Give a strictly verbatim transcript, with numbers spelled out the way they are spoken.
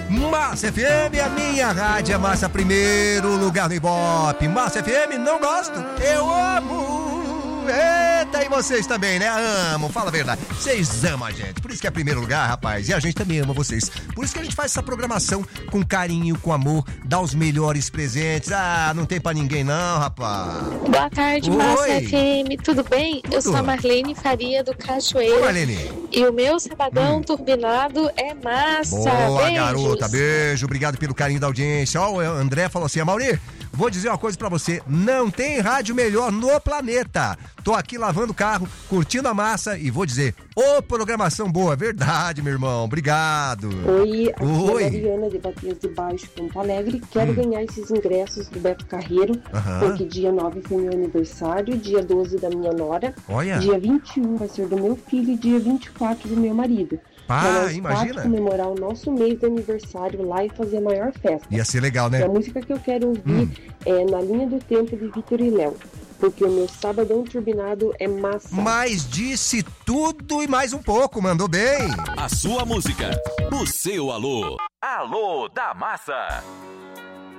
Massa F M, a minha rádio é Massa, primeiro lugar no Ibope. Massa F M, não gosto, eu amo. Eita, e vocês também, né? Amam, fala a verdade. Vocês amam a gente, por isso que é primeiro lugar, rapaz. E a gente também ama vocês. Por isso que a gente faz essa programação com carinho, com amor, dá os melhores presentes. Ah, não tem pra ninguém não, rapaz. Boa tarde, Oi. Massa F M, tudo bem? Tudo. Eu sou a Marlene Faria do Cachoeira. Oi, Marlene. E o meu sabadão Hum. turbinado é massa. Boa, Beijos. garota, beijo, obrigado pelo carinho da audiência. Ó, o André falou assim, Mauri, vou dizer uma coisa pra você, não tem rádio melhor no planeta. Tô aqui lavando o carro, curtindo a massa e vou dizer, ô, programação boa, verdade, meu irmão, obrigado. Oi, aqui Oi. é a Mariana de Batias de Baixo, Campo Alegre. Quero Hum. ganhar esses ingressos do Beto Carreiro, Aham. porque dia nove foi meu aniversário, dia doze da minha nora, Olha. dia vinte e um vai ser do meu filho e dia vinte e quatro do meu marido. Pá, Pra nós imagina. quatro comemorar o nosso mês de aniversário lá e fazer a maior festa. Ia ser legal, né? E a música que eu quero ouvir Hum. é Na Linha do Tempo de Vitor e Léo, porque o meu sabadão turbinado é massa. Mas disse tudo e mais um pouco, mandou bem. A sua música, o seu alô. Alô da Massa.